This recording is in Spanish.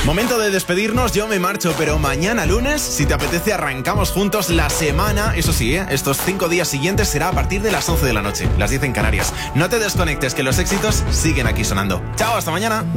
Momento de despedirnos, yo me marcho, pero mañana lunes, si te apetece, arrancamos juntos la semana. Eso sí, estos 5 días siguientes será a partir de las 11 de la noche, las 10 en Canarias. No te desconectes, que los éxitos siguen aquí sonando. Chao, hasta mañana.